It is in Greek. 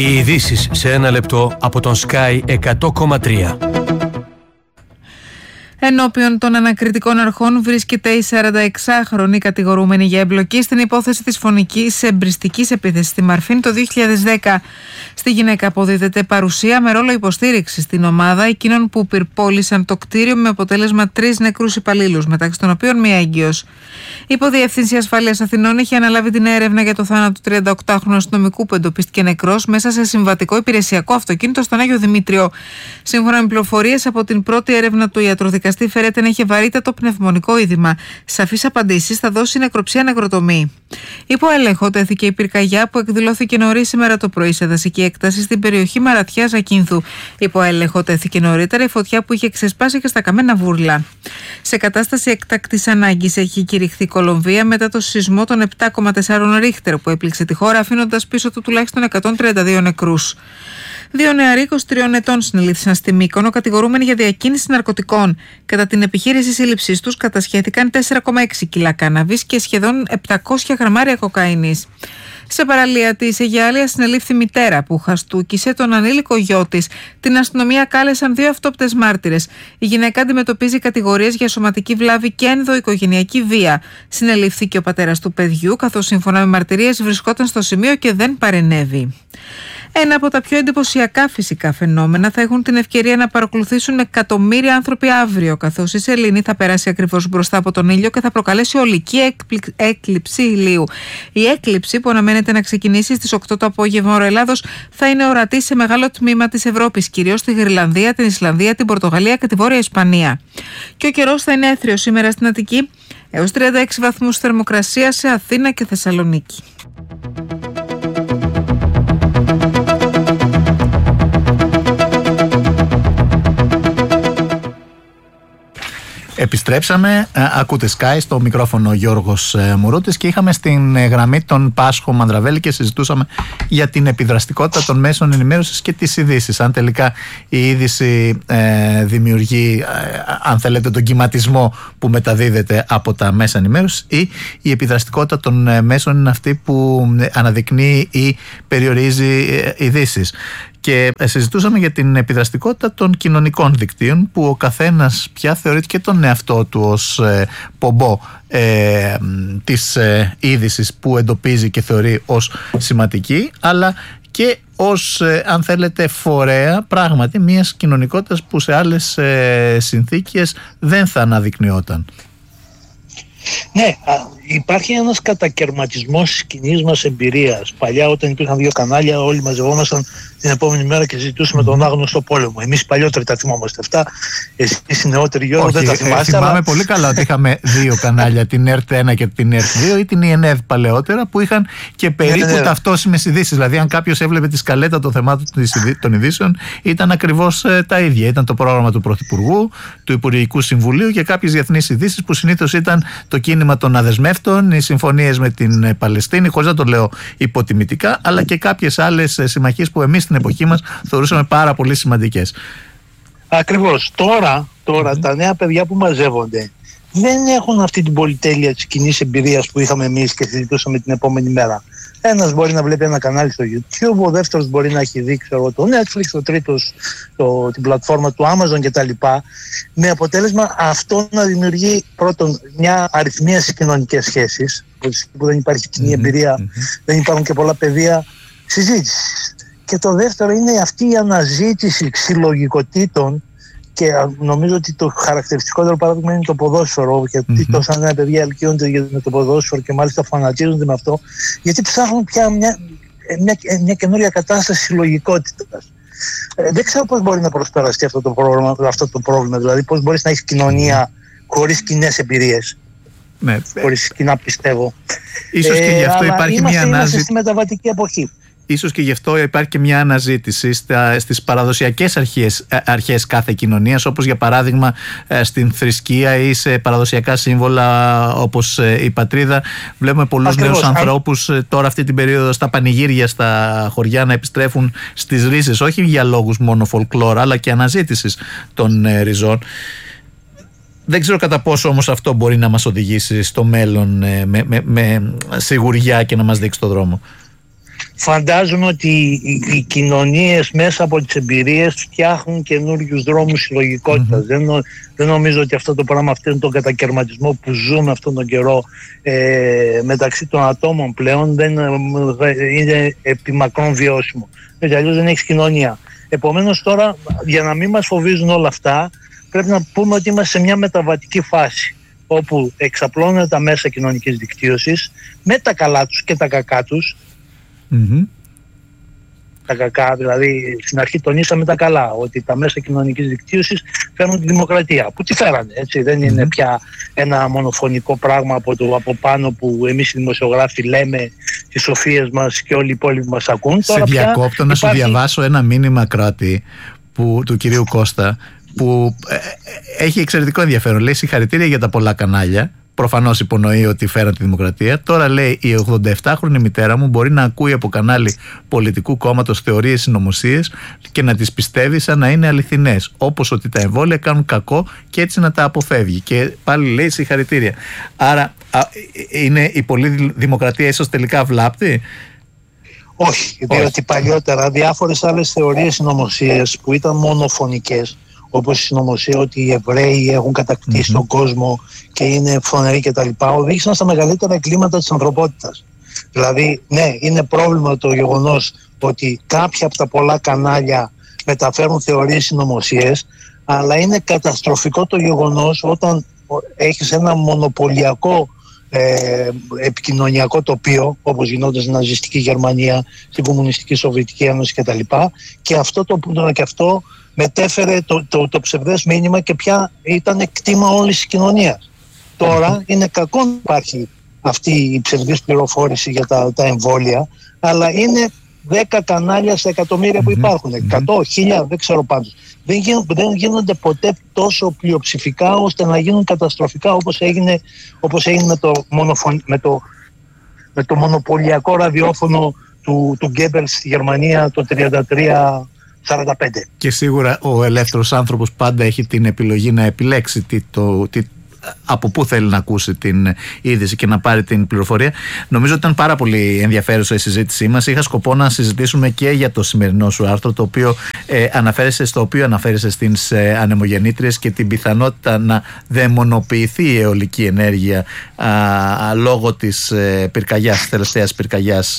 Οι ειδήσεις σε ένα λεπτό από τον Sky 100,3. Ενώπιον των ανακριτικών αρχών βρίσκεται η 46χρονη κατηγορούμενη για εμπλοκή στην υπόθεση της φωνικής εμπριστικής επίθεσης στη Μαρφίν το 2010. Στη γυναίκα αποδίδεται παρουσία με ρόλο υποστήριξη στην ομάδα εκείνων που πυρπόλησαν το κτίριο, με αποτέλεσμα 3 νεκρούς υπαλλήλους, μεταξύ των οποίων μία έγκυος. Η Υποδιεύθυνση Ασφαλείας Αθηνών έχει αναλάβει την έρευνα για το θάνατο του 38χρονου αστυνομικού που εντοπίστηκε νεκρός μέσα σε συμβατικό υπηρεσιακό αυτοκίνητο στον Άγιο Δημήτριο. Σύμφωνα με πληροφορίες από την πρώτη έρευνα του ιατροδικαστή, φέρεται να είχε βαρύτατο πνευμονικό είδημα. Σαφείς απαντήσεις θα δώσει νεκροψία νεκροτομή. Υπό έλεγχο τέθηκε η πυρκαγιά που εκδηλώθηκε νωρίς σήμερα το πρωί σε δασική έκταση στην περιοχή Μαρατιάς Ακίνθου. Υπό έλεγχο τέθηκε νωρίτερα η φωτιά που είχε ξεσπάσει και στα Καμένα Βούρλα. Σε κατάσταση έκτακτης ανάγκης έχει κηρυχθεί η Κολομβία μετά το σεισμό των 7,4 Ρίχτερ που έπληξε τη χώρα, αφήνοντας πίσω του τουλάχιστον 132 νεκρούς. 2 νεαροί 23 ετών συνελήφθησαν στη Μύκονο, κατηγορούμενοι για διακίνηση ναρκωτικών. Κατά την επιχείρηση σύλληψής τους κατασχέθηκαν 4,6 κιλά κάναβης και σχεδόν 700 γραμμάρια κοκαίνης. Σε παραλία της Αιγιάλειας συνελήφθη μητέρα που χαστούκισε τον ανήλικο γιο της. Την αστυνομία κάλεσαν 2 αυτόπτες μάρτυρες. Η γυναίκα αντιμετωπίζει κατηγορίες για σωματική βλάβη και ενδοοικογενειακή βία. Συνελήφθη και ο πατέρας του παιδιού, καθώς σύμφωνα με μαρτυρίες βρισκόταν στο σημείο και δεν παρενέβη. Ένα από τα πιο εντυπωσιακά φυσικά φαινόμενα θα έχουν την ευκαιρία να παρακολουθήσουν εκατομμύρια άνθρωποι αύριο, καθώς η σελήνη θα περάσει ακριβώς μπροστά από τον ήλιο και θα προκαλέσει ολική έκλειψη ηλίου. Η έκλειψη, που αναμένεται να ξεκινήσει στις 8 το απόγευμα ώρα Ελλάδος, θα είναι ορατή σε μεγάλο τμήμα της Ευρώπης, κυρίως στη Γρυλανδία, την Ισλανδία, την Πορτογαλία και τη Βόρεια Ισπανία. Και ο καιρός θα είναι έθριος σήμερα στην Αττική, έως 36 βαθμούς θερμοκρασία σε Αθήνα και Θεσσαλονίκη. Επιστρέψαμε, ακούτε Sky, στο μικρόφωνο Γιώργος Μουρούτης, και είχαμε στην γραμμή τον Πάσχο Μανδραβέλη και συζητούσαμε για την επιδραστικότητα των μέσων ενημέρωσης και τις ειδήσεις. Αν τελικά η είδηση δημιουργεί, αν θέλετε, τον κυματισμό που μεταδίδεται από τα μέσα ενημέρωσης, ή η επιδραστικότητα των μέσων είναι αυτή που αναδεικνύει ή περιορίζει ειδήσεις. Και συζητούσαμε για την επιδραστικότητα των κοινωνικών δικτύων, που ο καθένας πια θεωρεί και τον εαυτό του ως πομπό της είδησης που εντοπίζει και θεωρεί ως σημαντική, αλλά και ως, αν θέλετε, φορέα πράγματι μιας κοινωνικότητας που σε άλλες συνθήκες δεν θα αναδεικνυόταν. Ναι, υπάρχει ένας κατακαιρματισμός της κοινής μας εμπειρίας. Παλιά, όταν υπήρχαν 2 κανάλια, όλοι μαζευόμασταν την επόμενη μέρα και συζητούσαμε τον άγνωστο πόλεμο. Εμείς παλιότεροι τα θυμόμαστε αυτά. Εσείς οι νεότεροι, Γιώργο, δεν τα θυμάστε. Θυμάμαι πολύ καλά ότι είχαμε 2 κανάλια, την ΕΡΤ1 και την ΕΡΤ2, ή την ΙΕΝΕΔ παλαιότερα, που είχαν και περίπου ταυτόσιμες ειδήσεις. Δηλαδή, αν κάποιος έβλεπε τη σκαλέτα των θεμάτων των ειδήσεων, ήταν ακριβώς τα ίδια. Ήταν το πρόγραμμα του Πρωθυπουργού, του Υπουργικού Συμβουλίου και κάποιες διεθνείς ειδήσεις που συνήθως ήταν το κίνημα των αδεσμεύτων, οι συμφωνίες με την Παλαιστίνη, χωρίς να το λέω υποτιμητικά, αλλά και κάποιες άλλες συμμαχίες που εμείς στην εποχή μας θεωρούσαμε πάρα πολύ σημαντικές. Ακριβώς. Τώρα τα νέα παιδιά που μαζεύονται δεν έχουν αυτή την πολυτέλεια της κοινής εμπειρίας που είχαμε εμείς και συζητούσαμε την επόμενη μέρα. Ένας μπορεί να βλέπει ένα κανάλι στο YouTube, ο δεύτερος μπορεί να έχει δει, ξέρω, το Netflix, ο τρίτος την πλατφόρμα του Amazon κτλ. Με αποτέλεσμα αυτό να δημιουργεί πρώτον μια αριθμία στις κοινωνικές σχέσεις, που δεν υπάρχει κοινή εμπειρία, δεν υπάρχουν και πολλά πεδία συζήτησης. Και το δεύτερο είναι αυτή η αναζήτηση συλλογικοτήτων, και νομίζω ότι το χαρακτηριστικότερο παράδειγμα είναι το ποδόσφαιρο, γιατί τόσα νέα παιδιά ελκύονται με το ποδόσφαιρο και μάλιστα φανατίζονται με αυτό, γιατί ψάχνουν πια μια καινούρια κατάσταση συλλογικότητας. Δεν ξέρω πώς μπορεί να προσπεραστεί αυτό το πρόβλημα, δηλαδή πώς μπορείς να έχεις κοινωνία χωρίς κοινές εμπειρίες, χωρίς κοινά πιστεύω. Ίσως και γι' αυτό υπάρχει μια ανάζητηση. Είμαστε στη μεταβατική εποχή. Ίσως και γι' αυτό υπάρχει και μια αναζήτηση στις παραδοσιακές αρχές κάθε κοινωνίας, όπως για παράδειγμα στην θρησκεία ή σε παραδοσιακά σύμβολα όπως η πατρίδα. Βλέπουμε πολλούς νέους ανθρώπους τώρα αυτή την περίοδο στα πανηγύρια, στα χωριά, να επιστρέφουν στις ρίζες, όχι για λόγους μόνο folklore, αλλά και αναζήτησης των ριζών. Δεν ξέρω κατά πόσο όμως αυτό μπορεί να μας οδηγήσει στο μέλλον με σιγουριά και να μας δείξει το δρόμο. φαντάζομαι ότι οι κοινωνίες μέσα από τις εμπειρίες φτιάχνουν καινούριους δρόμους συλλογικότητας. Δεν νομίζω ότι αυτό το πράγμα, αυτό είναι τον κατακαιρματισμό που ζούμε αυτόν τον καιρό μεταξύ των ατόμων πλέον, δεν είναι επιμακρόν βιώσιμο. Γιατί αλλιώς δεν έχεις κοινωνία. Επομένως τώρα, για να μην μας φοβίζουν όλα αυτά, πρέπει να πούμε ότι είμαστε σε μια μεταβατική φάση, όπου εξαπλώνουν τα μέσα κοινωνικής δικτύωσης με τα καλά τους και τα κακά τους. Τα κακά, δηλαδή στην αρχή τονίσαμε τα καλά, ότι τα μέσα κοινωνικής δικτύωσης φέρνουν τη δημοκρατία, που τη φέρανε, έτσι, δεν είναι πια ένα μονοφωνικό πράγμα από πάνω που εμείς οι δημοσιογράφοι λέμε τις σοφίες μας και όλοι οι υπόλοιποι μας ακούν. Σε διακόπτω να σου διαβάσω ένα μήνυμα, Κράτη, του κυρίου Κώστα, που έχει εξαιρετικό ενδιαφέρον. Λέει: συγχαρητήρια για τα πολλά κανάλια. Προφανώς υπονοεί ότι φέραν τη δημοκρατία. Τώρα, λέει, η 87χρονη μητέρα μου μπορεί να ακούει από κανάλι πολιτικού κόμματος θεωρίες συνωμοσίες και να τις πιστεύει σαν να είναι αληθινές. Όπως ότι τα εμβόλια κάνουν κακό και έτσι να τα αποφεύγει. Και πάλι λέει συγχαρητήρια. Άρα, είναι η πολλή δημοκρατία ίσως τελικά βλάπτει? Όχι, διότι παλιότερα διάφορες άλλες θεωρίες συνωμοσίες που ήταν μονοφωνικές, όπως η συνωμοσία ότι οι Εβραίοι έχουν κατακτήσει τον κόσμο και είναι φωνεροί κτλ., οδήγησαν στα μεγαλύτερα εγκλήματα της ανθρωπότητας. Δηλαδή, ναι, είναι πρόβλημα το γεγονός ότι κάποια από τα πολλά κανάλια μεταφέρουν θεωρίες συνωμοσίες, αλλά είναι καταστροφικό το γεγονός όταν έχεις ένα μονοπωλιακό επικοινωνιακό τοπίο, όπως γινόταν στην ναζιστική Γερμανία, στην κομμουνιστική Σοβιετική Ένωση κτλ. Και αυτό μετέφερε το ψευδές μήνυμα και πια ήταν κτήμα όλης της κοινωνίας. Τώρα είναι κακό να υπάρχει αυτή η ψευδής πληροφόρηση για τα εμβόλια, αλλά είναι 10 κανάλια στα εκατομμύρια που υπάρχουν. 100, 1000, δεν ξέρω πάντως. Δεν γίνονται ποτέ τόσο πλειοψηφικά ώστε να γίνουν καταστροφικά όπως έγινε με το μονοπωλιακό ραδιόφωνο του Γκέμπελς στη Γερμανία το 1933-1945. Και σίγουρα ο ελεύθερος άνθρωπος πάντα έχει την επιλογή να επιλέξει από πού θέλει να ακούσει την είδηση και να πάρει την πληροφορία. Νομίζω ότι ήταν πάρα πολύ ενδιαφέρουσα η συζήτησή μας. Είχα σκοπό να συζητήσουμε και για το σημερινό σου άρθρο, το οποίο αναφέρεσαι στις ανεμογεννήτριες και την πιθανότητα να δαιμονοποιηθεί η αιωλική ενέργεια λόγω της τελευταίας πυρκαγιάς